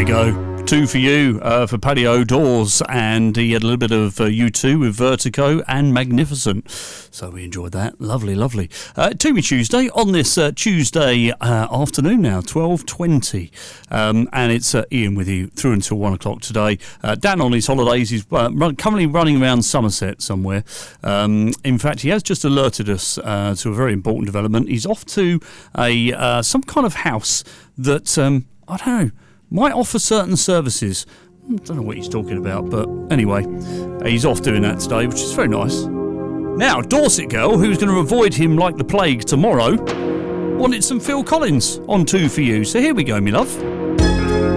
you go. Two for you for Patio Doors, and he had a little bit of U2 with Vertigo and Magnificent. So we enjoyed that. Lovely, lovely. To Me Tuesday on this Tuesday afternoon now, 12:20. And it's Ian with you through until 1 o'clock today. Dan on his holidays. He's currently running around Somerset somewhere. In fact, he has just alerted us to a very important development. He's off to some kind of house that, I don't know, might offer certain services. I don't know what he's talking about, but anyway, he's off doing that today, which is very nice. Now, Dorset girl, who's going to avoid him like the plague tomorrow, wanted some Phil Collins on Two for You. So here we go, me love.